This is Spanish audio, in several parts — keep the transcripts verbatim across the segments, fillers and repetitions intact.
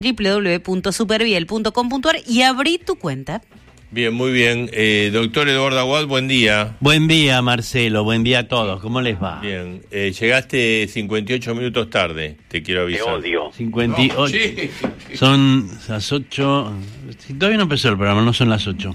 doble u doble u doble u punto superviel punto com punto a r y abrí tu cuenta. Bien, muy bien. Eh, doctor Eduardo Aguad, buen día. Buen día, Marcelo. Buen día a todos. ¿Cómo les va? Bien. Eh, llegaste cincuenta y ocho minutos tarde, te quiero avisar. Te odio. cincuenta y ocho. No, sí. Son las ocho. Si todavía no empezó el programa, no son las ocho.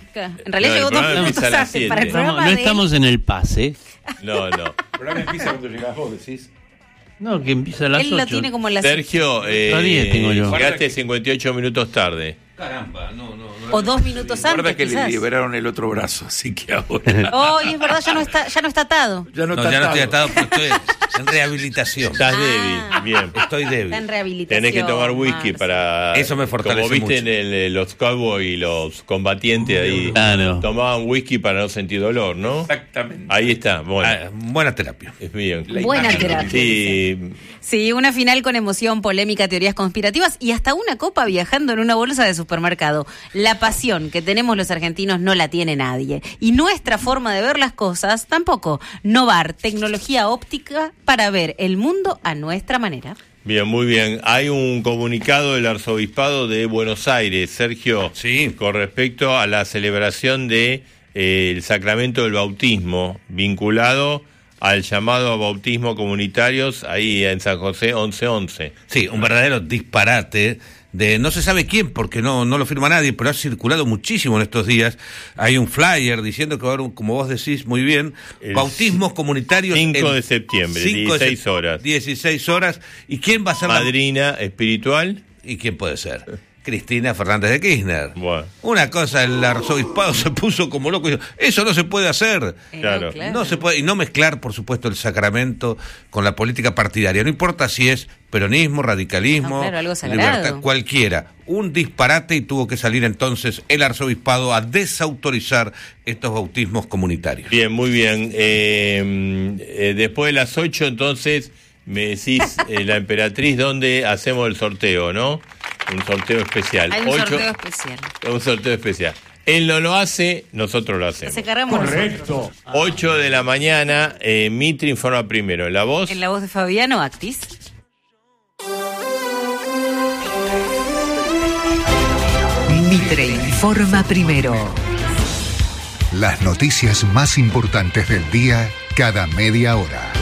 En realidad llegó dos minutos antes para el programa. No, no estamos en el pase. No, no. El programa empieza cuando llegás vos, decís. No, que empieza a las Él ocho. lo tiene como en las Sergio, eh, diez tengo yo. llegaste cincuenta y ocho minutos tarde. Caramba, no, no. no o dos minutos antes, Guarda que quizás. le liberaron el otro brazo, así que ahora... Oh, y es verdad, ya no está, ya no está atado. Ya no, No, está ya no estoy atado. atado, pero estoy en rehabilitación. Estás Ah. débil, bien. Estoy débil. Está en rehabilitación. Tenés que tomar whisky Marce. para... Eso me fortalece Como viste mucho. en el, los cowboys y los combatientes ahí, Claro. tomaban whisky para no sentir dolor, ¿no? Exactamente. Ahí está, bueno. Ah, buena terapia. Es bien. La Buena imagen. terapia. Sí, Sí, una final con emoción, polémica, teorías conspirativas y hasta una copa viajando en una bolsa de supermercado. La pasión que tenemos los argentinos no la tiene nadie. Y nuestra forma de ver las cosas tampoco. Novar, tecnología óptica para ver el mundo a nuestra manera. bien, muy bien. Hay un comunicado del Arzobispado de Buenos Aires, Sergio, Sí. con respecto a la celebración de eh, el sacramento del bautismo, vinculado al llamado a bautismo comunitarios ahí en San José once once. Sí, un verdadero disparate de no se sabe quién, porque no, no lo firma nadie, pero ha circulado muchísimo en estos días. Hay un flyer diciendo que va a haber, como vos decís muy bien, El bautismos comunitarios. cinco el de septiembre, cinco de dieciséis sep- horas. dieciséis horas. ¿Y quién va a ser la- Madrina espiritual. ¿Y quién puede ser? Cristina Fernández de Kirchner. Bueno. Una cosa, el arzobispado se puso como loco y dijo, eso no se puede hacer. Eh, Claro. No se puede, y no mezclar, por supuesto, el sacramento con la política partidaria. No importa si es peronismo, radicalismo, No, claro, algo sagrado. libertad, cualquiera. Un disparate, y tuvo que salir entonces el arzobispado a desautorizar estos bautismos comunitarios. Bien, muy bien. Eh, eh, después de las ocho, entonces, me decís, eh, la emperatriz, ¿dónde hacemos el sorteo, no? Un sorteo especial. Hay un Ocho- sorteo especial. Un sorteo especial. Él no lo hace, nosotros lo hacemos. Se cargamos nosotros. ocho de la mañana, eh, Mitre informa primero. ¿En la voz? En la voz de Fabiano Actis. Mitre informa primero. Las noticias más importantes del día cada media hora.